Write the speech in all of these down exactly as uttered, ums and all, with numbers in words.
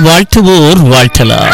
வாழ்த்துவோர் வாழ்த்தலாம்.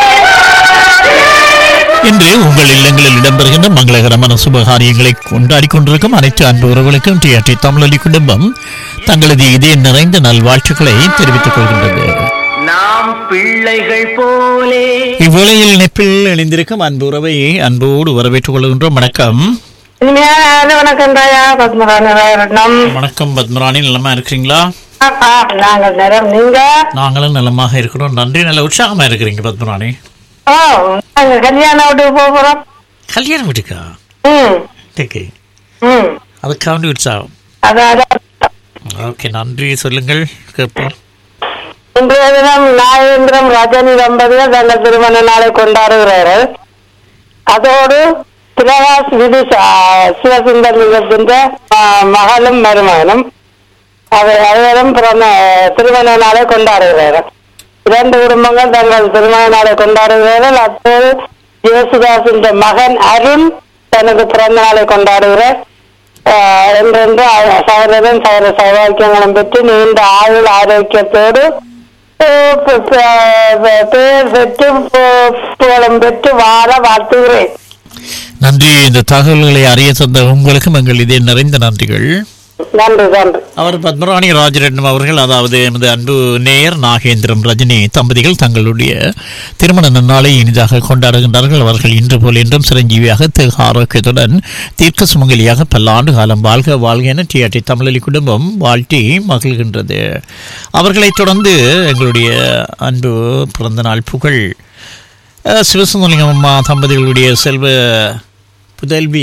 இன்று உங்கள் இல்லங்களில் இடம்பெறுகின்ற மங்களகரமான சுபகாரியங்களை கொண்டாடி கொண்டிருக்கும் அனைத்து அன்பு உறவுகளுக்கும் டிஆர்டி தமிழொலி குடும்பம் தங்களது இதய நிறைந்த நல்வாழ்த்துக்களை தெரிவித்துக் கொள்கின்றது. நாம் பிள்ளைகள் போலே இவ்வேளையில் இணைப்பில் இணைந்திருக்கும் அன்பு உறவை அன்போடு வரவேற்றுக் கொள்கின்றோம். வணக்கம். வணக்கம் ராயா, பத்மராணம். வணக்கம் பத்மராணி, நலமா இருக்கிறீங்களா? நாங்கள் நேரம் நீங்க? நாங்களும் நலமாக இருக்கிறோம், நன்றி. நல்ல உற்சாகமா இருக்கிறீங்க பத்மராணி. ஓ, நாங்க கல்யாண வீட்டுக்கு போக போறோம். கல்யாண வீட்டுக்கா? ம் ஓகே, ம் அதுக்காக உற்சாகம். அதான் ஓகே, நன்றி. சொல்லுங்கள், கேட்போம். இன்றைய தினம் நாகேந்திரம் ரஜினி தம்பதிகள் தங்கள் திருமண நாளை கொண்டாடுகிறார்கள். அதோடு பிரகாஷ் விதுஷா சிவசுந்தரத்தின் மகளும் மருமகனும் அவர் அனைவரும் பிறந்த திருமண நாளை கொண்டாடுகிறார்கள். இரண்டு குடும்பங்கள் தங்கள் திருமண நாளை கொண்டாடுகிறார்கள். அப்போது ஜேசுதாசின் மகன் அருண் தனது பிறந்த நாளை கொண்டாடுகிறார். என்றென்று சகோதரன் சகோதர சௌபாக்கியங்களும் பெற்று நீண்ட ஆயுள் ஆரோக்கியத்தோடு பெயர் பெற்று புகழும் பெற்று வாழ வாழ்த்துகிறேன். நன்றி. இந்த தகவல்களை அறிய தந்த உங்களுக்கும் எங்கள் இதே நிறைந்த நன்றிகள். நன்றி நன்றி. அவர் பத்மராணி ராஜரட்னம் அவர்கள், அதாவது எமது அன்பு நேயர் நாகேந்திரம் ரஜினி தம்பதிகள் தங்களுடைய திருமண நன்னாளை இனிதாக கொண்டாடுகின்றார்கள். அவர்கள் இன்று போல் என்றும் சிரஞ்சீவியாக தேக ஆரோக்கியத்துடன் தீர்க்க சுமங்கலியாக பல்லாண்டு காலம் வாழ்க வாழ்க என டிஆர்டி தமிழொலி குடும்பம் வாழ்த்தி மகிழ்கின்றது. அவர்களைத் தொடர்ந்து எங்களுடைய அன்பு பிறந்த நாள் புகழ் சிவசுந்தரலிங்கம் அம்மா தம்பதிகளுடைய செல்வ புதல்வி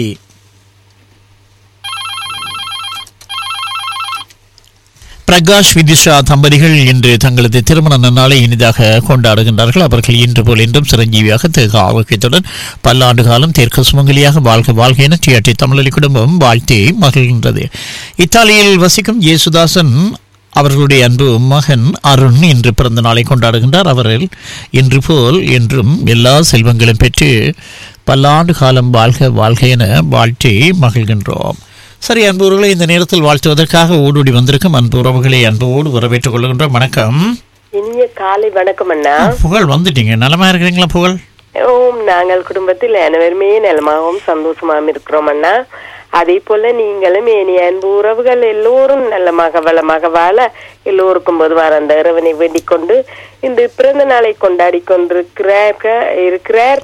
பிரகாஷ் விதிஷா தம்பதிகள் இன்று தங்களது திருமண நன்னாளை இனிதாக கொண்டாடுகின்றார்கள். அவர்கள் இன்று போல் என்றும் சிரஞ்சீவியாக தேக ஆரோக்கியத்துடன் பல்லாண்டு காலம் தேர்க்க சுமங்கலியாக வாழ்க வாழ்க என டிஆர்டி தமிழொலி குடும்பம் வாழ்த்தி மகிழ்கின்றது. இத்தாலியில் வசிக்கும் ஜேசுதாசன் அவர்களுடைய அன்பு மகன் அருண் இன்று பிறந்த நாளை கொண்டாடுகின்றார். அவர்கள் இன்று போல் என்றும் எல்லா செல்வங்களும் பெற்று பல்லாண்டு காலம் வாழ்க வாழ்க என வாழ்த்தி மகிழ்கின்றோம். சரி அன்புறவுகளை, இந்த நேரத்தில் வாழ்த்துவதற்காக ஓடோடி வந்திருக்கும் அன்பு உறவுகளை அன்போடு வரவேற்றுக் கொள்கின்றோம். வணக்கம். இனிய காலை வணக்கம் அண்ணா. புகழ் வந்துட்டீங்க, நலமா இருக்கிறீங்களா புகழ்? ஓம், நாங்கள் குடும்பத்தில் அனைவருமே நலமாகவும் சந்தோஷமாகவும் இருக்கிறோம் அண்ணா. அதே போல நீங்களும் ஏனைய அன்பு உறவுகள் எல்லோரும் நல்லமாக வளமாக வாழ எல்லோருக்கும் பொதுவாக அந்த இறைவனை வேண்டிக் கொண்டு இந்த பிறந்த நாளை கொண்டாடி கொண்டிருக்கிறார் இருக்கிறார்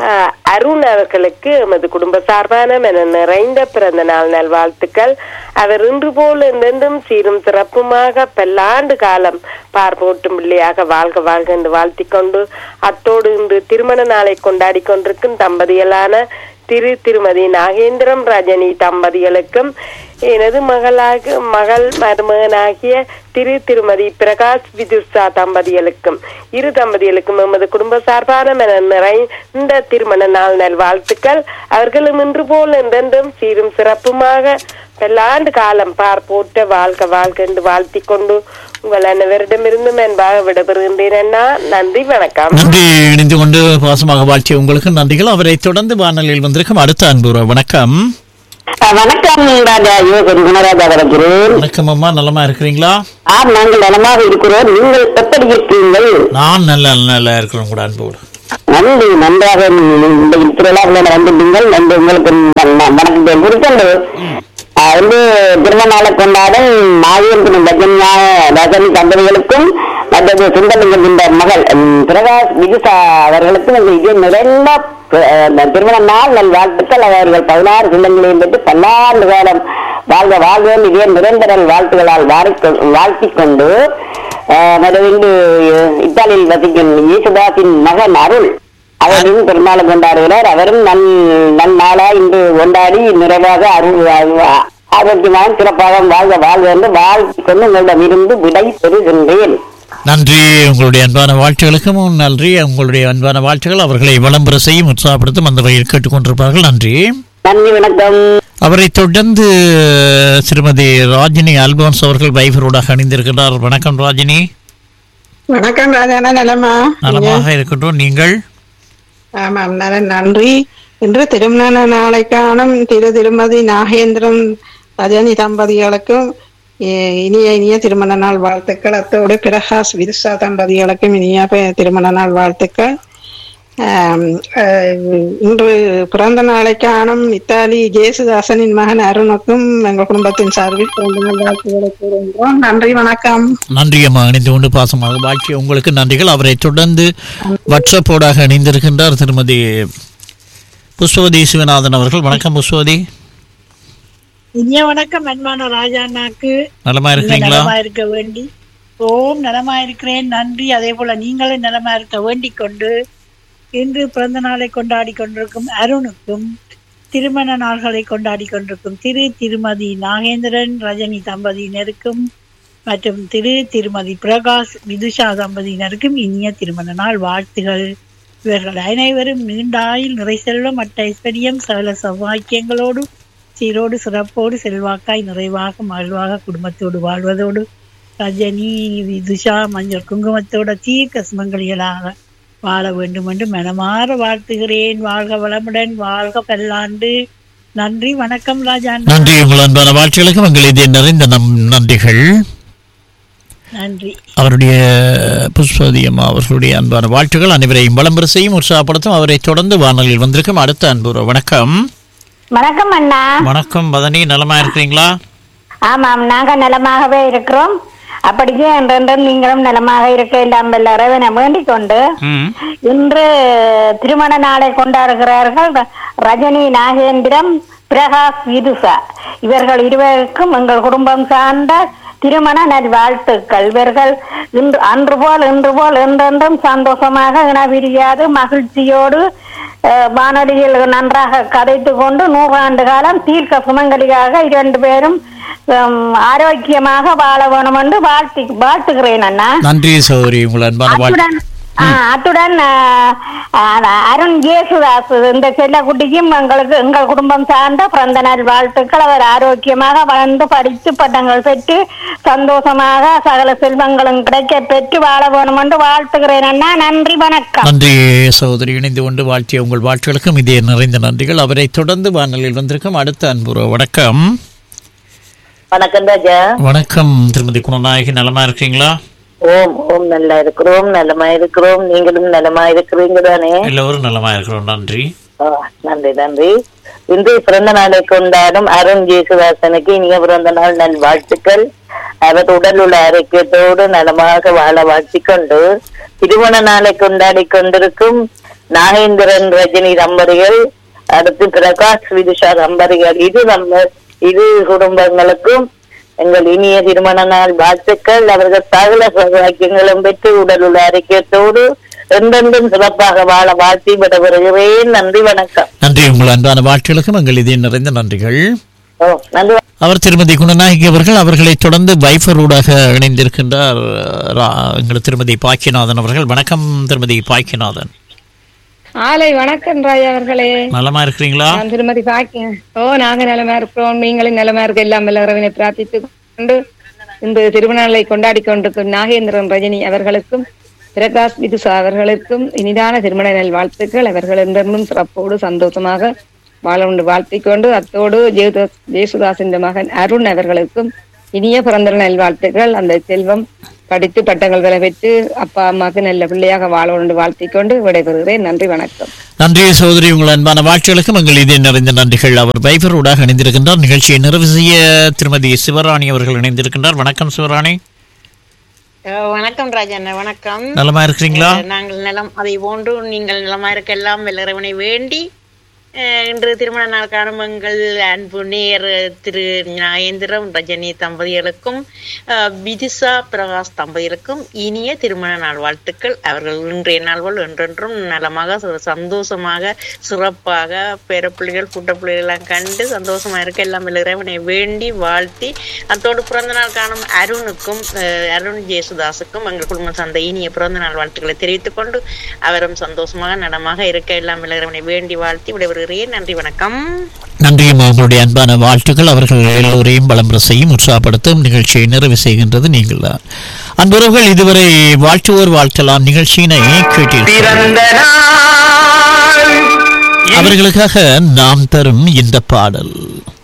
அருண் அவர்களுக்கு எமது குடும்ப சார்பான என நிறைந்த பிறந்த நாள் நல்வாழ்த்துக்கள். அவர் இன்று போல் எந்தெந்தும் சீரும் சிறப்புமாக பல்லாண்டு காலம் பார்ப்போட்டும் பிள்ளையாக வாழ்க வாழ்க என்று வாழ்த்தி கொண்டு அத்தோடு இன்று திருமண நாளை கொண்டாடி கொண்டிருக்கும் தம்பதிகளான திரு திருமதி நாகேந்திரம் ரஜினி தம்பதிகளுக்கும் எனது மகளாக மகள் மருமகனாகிய திரு திருமதி பிரகாஷ் விதுஷா தம்பதிகளுக்கும் இரு தம்பதிகளுக்கும் எமது குடும்ப சார்பான நிறைந்த திருமண நாள் நல் வாழ்த்துக்கள். அவர்களும் இன்று போல் என்றென்றும் சீரும் சிறப்புமாக பல்லாண்டு காலம் பார்ப்போட்ட வாழ்க வாழ்க என்று வாழ்த்தி கொண்டு உங்கள் அனைவரிடமிருந்தும் என்பாக விடைபெறுகின்றேன் அண்ணா. நன்றி, வணக்கம். நன்றி. இணைந்து கொண்டு பாசமாக வாழ்த்திய உங்களுக்கு நன்றிகள். அவரை தொடர்ந்து வானொலியில் வந்திருக்கும் அடுத்த அன்பு வணக்கம். வணக்கம் ராஜா, குணராஜா வருகிறேன். வணக்கம் அம்மா, நலமா இருக்கிறீங்களா? ஆம், நாங்கள் நலமாக இருக்கிறோம். நீங்கள் எப்படி இருக்கிறீர்கள்? நான் நல்ல நல்லா இருக்கிறோம் கூட அன்போடு. நன்றி. நன்றாக இந்த திருவிழாவில் வந்துட்டீங்கள். நன்றி. உங்களுக்கு வணக்கத்தை குறிக்கொண்டு வந்து திருமண நாளை கொண்டாடும் நாகேந்திரன் ரஜினியா ரஜினி தம்பதிகளுக்கும் மற்றது சுந்தரலிங்கத்தின் மகள் பிரகாஷ் விஜுஷா அவர்களுக்கும் இது நிறைந்த திருமண நாள் நல் வாழ்த்துக்கள். அவர்கள் பதினாறு சின்னங்களையும் பெற்று பல்லாண்டு காலம் வாழ்க வாழ்வோம் இதே நிரந்தர வாழ்த்துக்களால் வாழ்த்தி கொண்டு மறுவிந்து இத்தாலியில் வசிக்கும் ஈசுதாசின் மகன் அருள் அவரும் பெருநாளை கொண்டாடுகிறார். அவரும் நன் நன்னாளா இன்று கொண்டாடி நிறைவாக அருள் ஆரோக்கியமாக சிறப்பாக வாழ்க வாழ்க என்று வாழ்த்தி கொண்டு உங்களிடம் இருந்து விடை பெறுகின்றேன். நன்றி. உங்களுடைய அன்பான வாழ்த்துகளுக்கும் நன்றி. உங்களுடைய அன்பான வாழ்த்துகள் அவர்களை விளம்பர செய்யும் உற்சாகப்படுத்தும் அந்த வகையில் கேட்டுக்கொண்டிருப்பார்கள். நன்றி. நன்றி, வணக்கம். அவரை தொடர்ந்து திருமதி ராஜினி அல்போன்ஸ் அவர்கள் வைஃபரோடாக அணிந்திருக்கிறார். வணக்கம் ராஜினி. வணக்கம் ராஜானா, நலமா? நலமாக இருக்கட்டும், நீங்கள்? ஆமாம், நலன், நன்றி. இன்று திருமண நாளை காணும் திரு திருமதி நாகேந்திரம் ரஜினி தம்பதிகளுக்கும் இ- இனிய இனிய திருமண நாள் வாழ்த்துக்கள். அத்தோடு பிரகாஷ் விருஷா தம்பதிகளுக்கும் இனிய ப- திருமண நாள் வாழ்த்துக்கள். ஆம், அஹ், இன்று பிறந்த நாளை காணும் இத்தாலி ஜேசுதாசனின் மகன் அருணுக்கும் எங்கள் குடும்பத்தின் சார்பில் பிறந்த நாள் வாழ்த்துக்களை கூறுகின்றோம். நன்றி, வணக்கம். நன்றி அம்மா, இணைந்து கொண்டு பாசமாக வாழ்க்கை உங்களுக்கு நன்றிகள். அவரை தொடர்ந்து வாட்ஸ்அப்போடாக இணைந்திருக்கின்றார் திருமதி புஷ்பவதி சிவநாதன் அவர்கள். வணக்கம் புஷ்பவதி. இனிய வணக்கம் அன்பான ராஜாண்ணாக்கு. நலமா நீங்க இருக்கிறீங்களா? நலமா இருக்க வேண்டி ஓம் நலமா இருக்கிறேன், நன்றி. அதே போல நீங்களும் நலமா இருக்க வேண்டிக் கொண்டு இன்று பிறந்த நாளை கொண்டாடி கொண்டிருக்கும் அருணுக்கும் திருமண நாள்களை கொண்டாடி கொண்டிருக்கும் திரு திருமதி நாகேந்திரன் ரஜினி தம்பதியினருக்கும் மற்றும் திரு திருமதி பிரகாஷ் விதுஷா தம்பதியினருக்கும் இனிய திருமண நாள் வாழ்த்துகள். இவர்கள் அனைவரும் நீண்டாயில் நிறை செல்வம் மற்ற ஐஸ்வர்யம் சகல சௌபாக்கியங்களோடு சீரோடு சிறப்போடு செல்வாக்காய் நிறைவாக மகிழ்வாக குடும்பத்தோடு வாழ்வதோடு ரஜினி விதுஷா மஞ்சள் குங்குமத்தோட தீர்க்க சுமங்கலிகளாக வாழ வேண்டும் என்று மனமாற வாழ்த்துகிறேன். வாழ்க வளமுடன், வாழ்க பல்லாண்டு. நன்றி, வணக்கம் ராஜா. நன்றி. உங்கள் அன்பான வாழ்த்துக்களுக்கு உங்கள் இதே நிறைந்த நம் நன்றிகள். நன்றி. அவருடைய புஷ்பவதி அம்மா அவர்களுடைய அன்பான வாழ்த்துக்கள் அனைவரையும் வளம்பர செய்யும் உற்சாகப்படுத்தும். அவரை தொடர்ந்து வானொலியில் வந்திருக்கும் அடுத்த அன்பு வணக்கம். வணக்கம் அண்ணா. வணக்கம் பதனி, நலமா இருக்கிறீங்களா? ஆமாம், நாங்க நலமாகவே இருக்கிறோம். அப்படியே என்றென்றும் நீங்களும் நலமாக இருக்க எல்லாம் வல்ல இறைவனை வேண்டிக் கொண்டு ம். இன்று திருமண நாளை கொண்டாடுகிறார்கள் ரஜினி நாகேந்திரம், பிரகாஷ் விதுஷா. இவர்கள் இருவருக்கும் எங்கள் குடும்பம் சார்ந்த திருமண நல்வாழ்த்துக்கள். இவர்கள் இன்று அன்று போல் இன்று போல் என்றென்றும் சந்தோஷமாக இனவிரியாது மகிழ்ச்சியோடு அஹ், வானொலியில் நன்றாக கதைத்து கொண்டு நூறாண்டு காலம் தீர்க்க சுமங்கலியாக இரண்டு பேரும் ஹம், ஆரோக்கியமாக வாழ வேணும் என்று வாழ்த்தி வாழ்த்துகிறேன் அண்ணா. நன்றி சௌரி, உங்கள் அன்பான வாழ்த்து. அத்துடன் ஆ, அத்துடன் ஆஹ், ஆஹ், அருண் ஜேசுதாஸ் இந்த செல்லக்குட்டிக்கும் எங்களுக்கு எங்கள் குடும்பம் சார்ந்த பிறந்த நாள் வாழ்த்துக்கள். அவர் ஆரோக்கியமாக வளர்ந்து படித்து பட்டங்கள் பெற்று சந்தோஷமாக சகல செல்வங்களும் கிடைக்க பெற்று வாழ வேணும் என்று வாழ்த்துகிறேன் அண்ணா. நன்றி, வணக்கம். நன்றி சகோதரி, இணைந்து கொண்டு வாழ்த்திய உங்கள் வாழ்த்துகளுக்கும் இதே நிறைந்த நன்றிகள். அவரை தொடர்ந்து வானொலியில் வந்திருக்கும் அடுத்த அன்பு வணக்கம். வணக்கம் ராஜா. வணக்கம் திருமதி குணநாயகி, நலமா இருக்கீங்களா? ஓம் ஓம் நல்லா இருக்கிறோம், நலமா இருக்கிறோம். நீங்களும் நலமா இருக்கிறீங்க தானே? எல்லோரும் நலமா இருக்கிறோம். நன்றி. ஆ, நன்றி நன்றி. இன்று பிறந்த நாளை கொண்டாடும் அருண் ஜேசுதாசனுக்கு இனிய பிறந்த நாள் நல் வாழ்த்துக்கள். அவர் உடல் உள்ள ஆரோக்கியத்தோடு நலமாக வாழ வாழ்த்திக்கொண்டு திருமண நாளை கொண்டாடி கொண்டிருக்கும் நாகேந்திரன் ரஜினி தம்பதிகள், அடுத்து பிரகாஷ் விதுஷா தம்பதிகள், இது நம்ம இரு குடும்பங்களுக்கும் எங்கள் இனிய திருமண நாள் வாழ்த்துக்கள். அவர்கள் சகல சௌபாக்கியங்களும் பெற்று உடல் உள்ள ஆரோக்கியத்தோடு என்றென்றும் சிறப்பாக வாழ வாழ்த்தி விட வருகிறேன். நன்றி, வணக்கம். நன்றி. உங்கள் அன்பான வாழ்த்துகளுக்கும் எங்கள் இதே நிறைந்த நன்றிகள். ஓ, நன்றி. அவர் திருமதி குணநாயகி அவர்கள். அவர்களை தொடர்ந்து வைஃபரோடாக இணைந்திருக்கின்றார் ரா- எங்கள் திருமதி பாக்கியநாதன் அவர்கள். வணக்கம் திருமதி பாக்கியநாதன். ஆலை வணக்கம் ராய் அவர்களே. நலமா இருக்கிறீங்களா? நான் திருமதி பாக்கிய ஓ நாங்க நிலமா இருக்கிறோம், நீங்களும் நிலமா இருக்க எல்லாம் இறைவனை பிரார்த்தித்து கொண்டு இந்த திருமணங்களை கொண்டாடி கொண்டிருக்கும் நாகேந்திரன் ரஜினி அவர்களுக்கும் பிரகாஷ் விதுஷா அவர்களுக்கும் இனிதான திருமண நல் வாழ்த்துக்கள். அவர்கள் என்றும் சிறப்போடு சந்தோஷமாக வாழ உண்டு வாழ்த்திக் கொண்டு அத்தோடு ஜேசுதாஸ் ஜேசுதாசின் மகன் அருண் அவர்களுக்கும் இனிய பிறந்த நல் வாழ்த்துக்கள். அந்த செல்வம் படித்து பட்டங்கள் பெற பெற்று அப்பா அம்மாவுக்கு நல்ல பிள்ளையாக வாழ உண்டு வாழ்த்திக் கொண்டு விடைபெறுகிறேன். நன்றி, வணக்கம். நன்றி சகோதரி, உங்கள் அன்பான வாழ்த்துகளுக்கும் எங்கள் இதே நிறைந்த நன்றிகள். அவர் வைஃபரோடாக இணைந்திருக்கின்றார். நிகழ்ச்சியை நிறைவு செய்ய திருமதி சிவராணி அவர்கள் இணைந்திருக்கின்றார். வணக்கம் சிவராணி. வணக்கம் ராஜண்ணா. வணக்கம். நலமா இருக்கிறீங்களா? நாங்கள் நலம், அதை போன்று நீங்கள் நலமா இருக்க எல்லாம் இறைவனை வேண்டி அஹ், இன்று திருமண நாள் காணும் எங்கள் அன்பு நேர் திரு நாகேந்திரம் ரஜினி தம்பதிகளுக்கும் அஹ், விதிஷா பிரகாஷ் தம்பதிகளுக்கும் இனிய திருமண நாள் வாழ்த்துக்கள். அவர்கள் இன்றைய நாள் போல் என்றென்றும் நலமாக ச- சந்தோஷமாக சிறப்பாக பேரப்பிள்ளைகள் கூட்டப்பிள்ளைகள் எல்லாம் கண்டு சந்தோஷமா இருக்க எல்லாம் இறைவனை வேண்டி வாழ்த்தி அத்தோடு பிறந்த நாள் காணும் அருணுக்கும் அஹ், அருண் ஜேசுதாஸுக்கும் எங்கள் குடும்பம் சார்ந்த இனிய பிறந்த நாள் வாழ்த்துக்களை தெரிவித்துக் கொண்டு அவரும் சந்தோஷமாக நலமாக இருக்க எல்லாம் இறைவனை வேண்டி வாழ்த்தி விடைபெறுகிறேன். நன்றி, வணக்கம். நன்றியும் அவர்களுடைய அன்பான வாழ்த்துக்கள். அவர்கள் எல்லோரையும் பலம்பர செய்யும் உற்சாகப்படுத்தும் நிகழ்ச்சியை நிறைவு செய்கின்றது நீங்கள் தான். அன்புறவர்கள், இதுவரை வாழ்த்துவோர் வாழ்த்தலாம் நிகழ்ச்சியினை கேட்டீர்கள். பிறந்த நாள் அவர்களுக்காக நாம் தரும் இந்த பாடல்